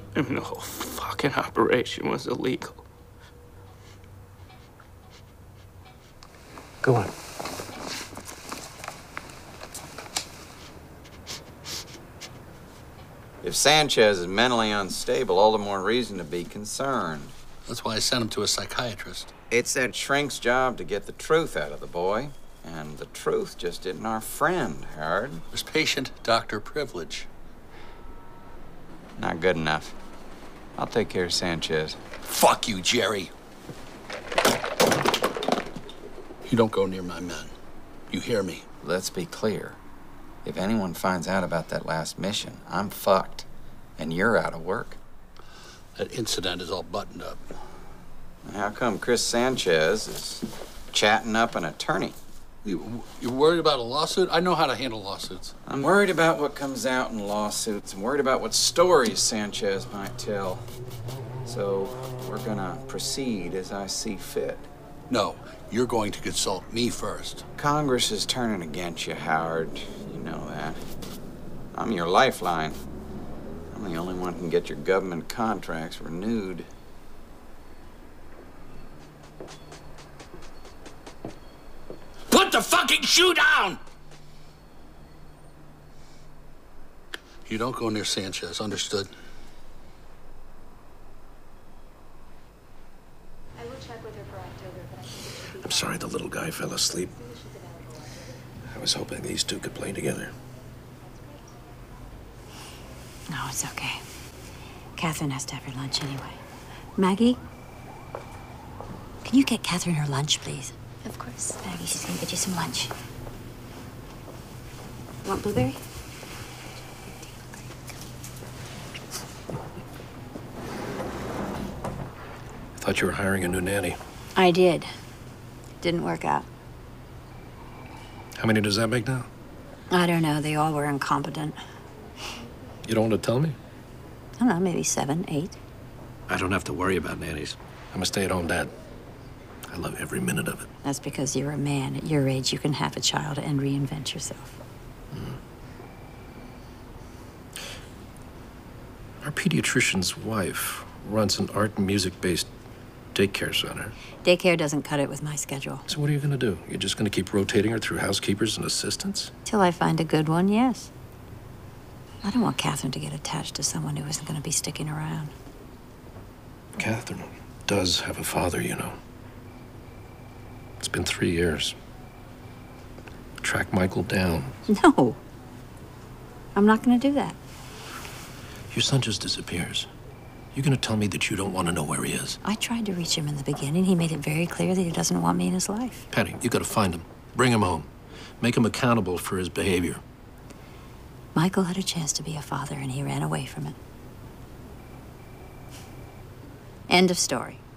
I mean, the whole fucking operation was illegal. Go on. If Sanchez is mentally unstable, all the more reason to be concerned. That's why I sent him to a psychiatrist. It's that shrink's job to get the truth out of the boy. And the truth just isn't our friend, Howard. There's patient-doctor privilege. Not good enough. I'll take care of Sanchez. Fuck you, Jerry. You don't go near my men. You hear me? Let's be clear. If anyone finds out about that last mission, I'm fucked. And you're out of work. That incident is all buttoned up. How come Chris Sanchez is chatting up an attorney? You're worried about a lawsuit? I know how to handle lawsuits. I'm worried about what comes out in lawsuits. I'm worried about what stories Sanchez might tell. So we're gonna proceed as I see fit. No, you're going to consult me first. Congress is turning against you, Howard. You know that. I'm your lifeline. I'm the only one who can get your government contracts renewed. Put the fucking shoe down! You don't go near Sanchez, understood? I will check with her for October, but I think it should be I'm sorry the little guy fell asleep. I was hoping these two could play together. No, it's okay. Catherine has to have her lunch anyway. Maggie? Can you get Catherine her lunch, please? Of course. Maggie, she's gonna get you some lunch. Want blueberry? I thought you were hiring a new nanny. I did. Didn't work out. How many does that make now? I don't know. They all were incompetent. You don't want to tell me? I don't know, maybe 7, 8. I don't have to worry about nannies. I'm a stay-at-home dad. I love every minute of it. That's because you're a man. At your age, you can have a child and reinvent yourself. Our pediatrician's wife runs an art and music-based daycare center. Daycare doesn't cut it with my schedule. So what are you going to do? You're just going to keep rotating her through housekeepers and assistants? Till I find a good one, yes. I don't want Catherine to get attached to someone who isn't going to be sticking around. Catherine does have a father, you know. It's been 3 years. Track Michael down. No. I'm not going to do that. Your son just disappears. You're going to tell me that you don't want to know where he is? I tried to reach him in the beginning. He made it very clear that he doesn't want me in his life. Patty, you got to find him. Bring him home. Make him accountable for his behavior. Michael had a chance to be a father, and he ran away from it. End of story.